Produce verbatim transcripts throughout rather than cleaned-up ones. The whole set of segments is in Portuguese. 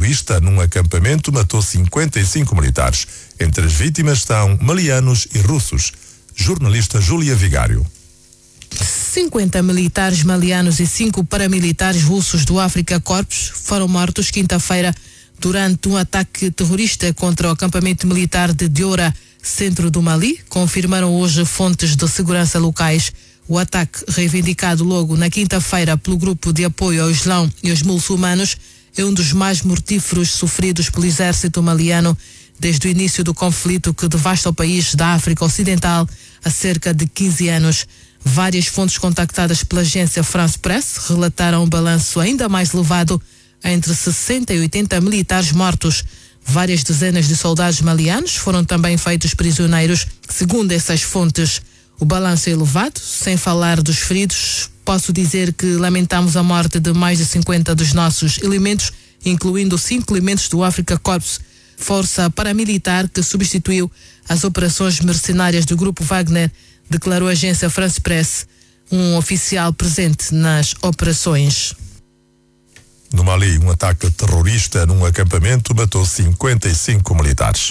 terrorista num acampamento matou cinquenta e cinco militares. Entre as vítimas estão malianos e russos. Jornalista Júlia Vigário. cinquenta militares malianos e cinco paramilitares russos do Africa Corps foram mortos quinta-feira durante um ataque terrorista contra o acampamento militar de Diora, centro do Mali, confirmaram hoje fontes de segurança locais. O ataque, reivindicado logo na quinta-feira pelo Grupo de Apoio ao Islão e aos Muçulmanos, é um dos mais mortíferos sofridos pelo exército maliano desde o início do conflito que devasta o país da África Ocidental há cerca de quinze anos. Várias fontes contactadas pela agência France Press relataram um balanço ainda mais elevado, entre sessenta e oitenta militares mortos. Várias dezenas de soldados malianos foram também feitos prisioneiros, segundo essas fontes. O balanço é elevado, sem falar dos feridos. Posso dizer que lamentamos a morte de mais de cinquenta dos nossos elementos, incluindo cinco elementos do Africa Corps, força paramilitar que substituiu as operações mercenárias do Grupo Wagner, declarou a agência France Press, um oficial presente nas operações. No Mali, um ataque terrorista num acampamento matou cinquenta e cinco militares.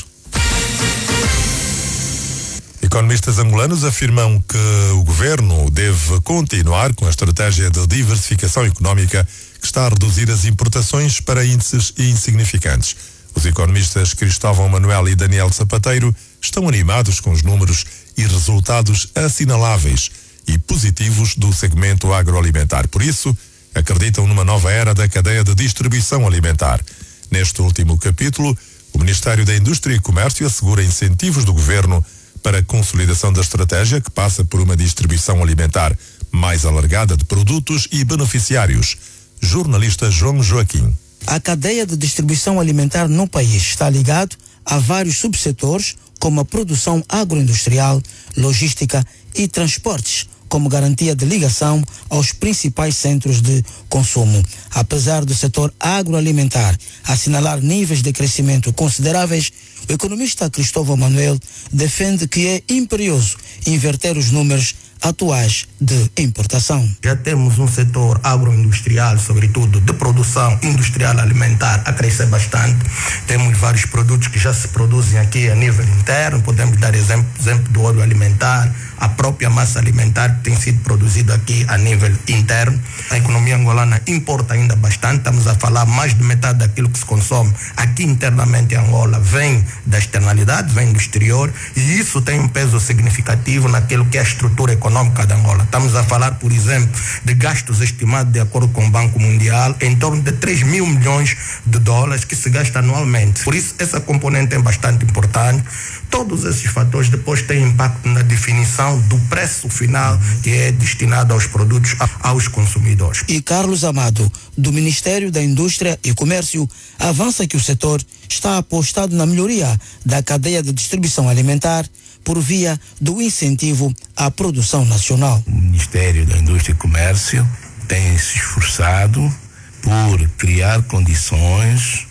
Economistas angolanos afirmam que o governo deve continuar com a estratégia de diversificação económica que está a reduzir as importações para índices insignificantes. Os economistas Cristóvão Manuel e Daniel Sapateiro estão animados com os números e resultados assinaláveis e positivos do segmento agroalimentar. Por isso, acreditam numa nova era da cadeia de distribuição alimentar. Neste último capítulo, o Ministério da Indústria e Comércio assegura incentivos do governo para a consolidação da estratégia que passa por uma distribuição alimentar mais alargada de produtos e beneficiários. Jornalista João Joaquim. A cadeia de distribuição alimentar no país está ligada a vários subsetores, como a produção agroindustrial, logística e transportes, como garantia de ligação aos principais centros de consumo. Apesar do setor agroalimentar assinalar níveis de crescimento consideráveis, o economista Cristóvão Manuel defende que é imperioso inverter os números atuais de importação. Já temos um setor agroindustrial, sobretudo de produção industrial alimentar, a crescer bastante. Temos vários produtos que já se produzem aqui a nível interno. Podemos dar exemplo, exemplo do óleo alimentar, a própria massa alimentar que tem sido produzida aqui a nível interno. A economia angolana importa ainda bastante. Estamos a falar mais de metade daquilo que se consome aqui internamente em Angola vem da externalidade, vem do exterior, e isso tem um peso significativo naquilo que é a estrutura econômica da Angola. Estamos a falar, por exemplo, de gastos estimados de acordo com o Banco Mundial em torno de três mil milhões de dólares que se gasta anualmente. Por isso, essa componente é bastante importante. Todos esses fatores depois têm impacto na definição do preço final que é destinado aos produtos aos consumidores. E Carlos Amado, do Ministério da Indústria e Comércio, avança que o setor está apostado na melhoria da cadeia de distribuição alimentar por via do incentivo à produção nacional. O Ministério da Indústria e Comércio tem se esforçado por criar condições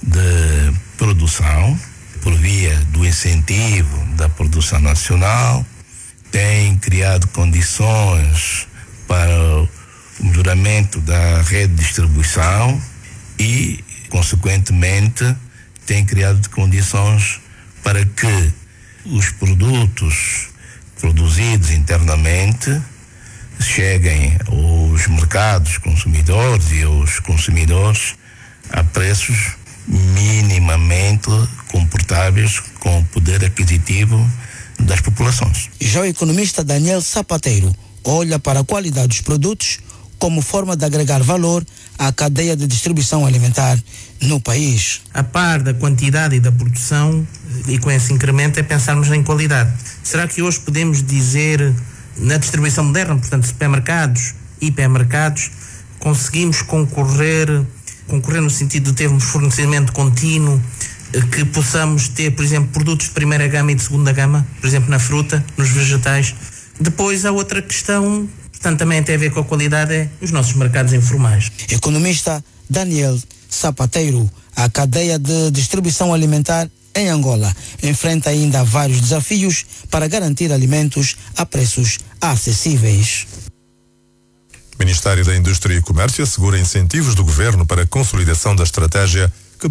de produção por via do incentivo da produção nacional, tem criado condições para o melhoramento da rede de distribuição e, consequentemente, tem criado condições para que os produtos produzidos internamente cheguem aos mercados consumidores e aos consumidores a preços minimamente comportáveis com o poder aquisitivo das populações. Já o economista Daniel Sapateiro olha para a qualidade dos produtos como forma de agregar valor à cadeia de distribuição alimentar no país. A par da quantidade e da produção, e com esse incremento, é pensarmos em qualidade. Será que hoje podemos dizer, na distribuição moderna, portanto, supermercados, hipermercados, conseguimos concorrer, concorrer no sentido de termos fornecimento contínuo, que possamos ter, por exemplo, produtos de primeira gama e de segunda gama, por exemplo, na fruta, nos vegetais? Depois, a outra questão, portanto, também tem a ver com a qualidade, é os nossos mercados informais. Economista Daniel Sapateiro, a cadeia de distribuição alimentar em Angola enfrenta ainda vários desafios para garantir alimentos a preços acessíveis. O Ministério da Indústria e Comércio assegura incentivos do governo para a consolidação da estratégia